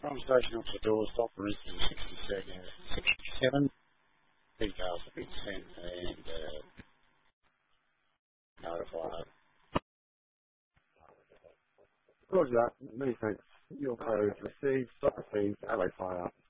From station up to the door, stop for instance 67. Details to be sent and notify. Roger that. Many thanks. Your code received. Stop received. LA fire.